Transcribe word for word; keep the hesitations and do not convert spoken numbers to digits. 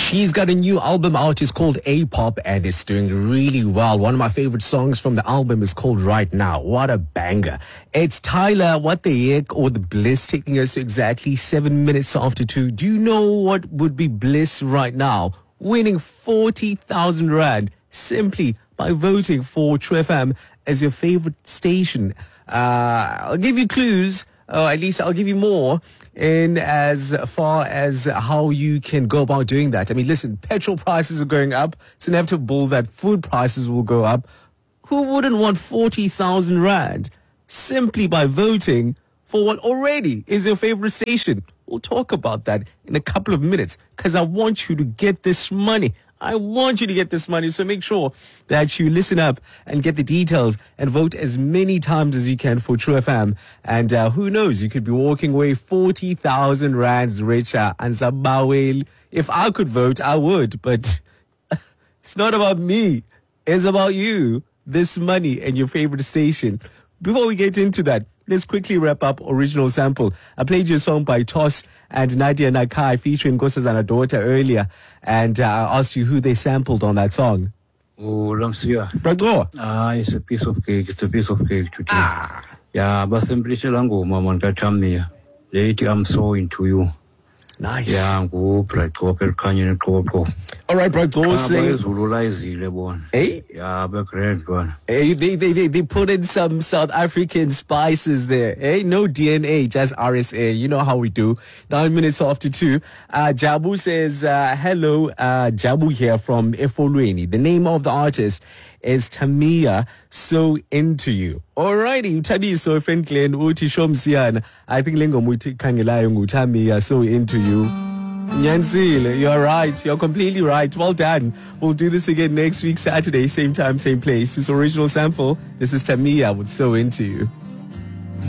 She's got a new album out. It's called A-Pop and it's doing really well. One of my favorite songs from the album is called Right Now. What a banger. It's Tyler, what the heck, or the Bliss, taking us to exactly seven minutes after two. Do you know what would be Bliss right now? Winning forty thousand rand simply by voting for True F M as your favorite station. Uh, I'll give you clues. Or at least I'll give you more in as far as how you can go about doing that. I mean, listen, petrol prices are going up. It's inevitable that food prices will go up. Who wouldn't want forty thousand rand simply by voting for what already is your favorite station? We'll talk about that in a couple of minutes because I want you to get this money. I want you to get this money, so make sure that you listen up and get the details and vote as many times as you can for True F M. And uh, who knows, you could be walking away forty thousand rands richer. And Zabawel, if I could vote, I would. But it's not about me. It's about you, this money, and your favorite station. Before we get into that, let's quickly wrap up Original Sample. I played your song by Toss and Nadia Nakai featuring Nkosazana Daughter earlier, and uh, I asked you who they sampled on that song. Oh, Lamsia. Brother. Ah, it's a piece of cake. It's a piece of cake today. Ah. Yeah, but simply Lango, Maman Katamia. Lady, I'm so into you. Nice. Yeah, go, bright, go, Canyon, go, go. All right, bro, go say. Hey? Yeah, but red one. Hey, they, they, they, they put in some South African spices there. Hey, no D N A, just R S A. You know how we do. Nine minutes after two. Uh, Jabu says, uh, hello, uh, Jabu here from Efolweni. The name of the artist is Tamia, So Into You. Alrighty, Tamia, so friend Glenn, Uti Shomsian. I think Lingo Muti Kangilayo Tamia, So Into You. Nyanzile, you're right. You're completely right. Well done. We'll do this again next week, Saturday, same time, same place. It's Original Sample. This is Tamia with So Into You.